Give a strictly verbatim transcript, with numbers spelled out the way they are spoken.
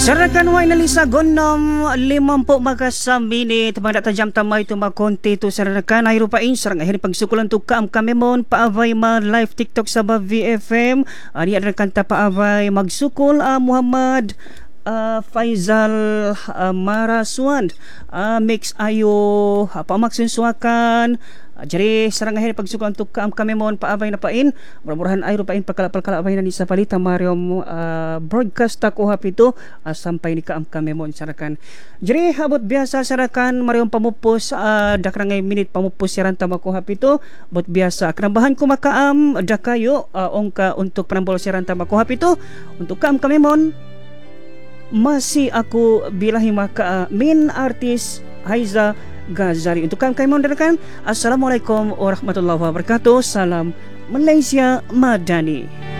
Sarakan way nalisa gonom limampu maka sa minit pada tajam tamay tu makonti tu sarakan ay rupain sarang ahir pagsukulan tu kaam kamemon paavay ma live TikTok sa ba V F M ani adra kanta paavay magsukol uh, Muhammad uh, Faizal uh, Marasuan uh, mix ayo uh, pamaksun suakan. Jadi sarang ahir pagsukulan tu kaam kamemon paavay na pain murah-murahan ay rupain pagkala-pagkala abay na ni sa palita Mariam uh, broadcast tako hapito uh, sampai ni kaam kamemon sarakan. Jadi habot biasa sarakan Mariam pamupos uh, dakrangay minit pamupos siran tamako hapito bot biasa kanabahan ko makaam dakayo uh, ongka untuk penambol siran tamako hapito untuk kaam kamemon masih aku bilahi maka uh, min artis Haiza Ghazali. Untuk kami kami mendengarkan, Assalamualaikum warahmatullahi wabarakatuh. Salam Malaysia Madani.